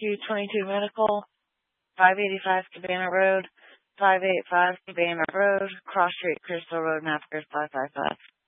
22 Medical, 585 Cabana Road, 585 Cabana Road, Cross Street, Crystal Road, Mappers 555.